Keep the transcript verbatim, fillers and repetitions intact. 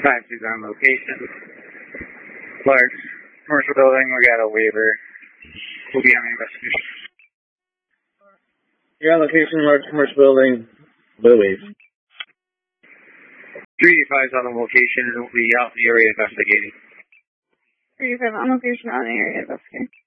five is on location. Large commercial building, we got a waiver. We'll be on the investigation. You're on location, large commercial building, blue wave. three five is on the location and will be out in the area investigating. three five on location on the area investigating.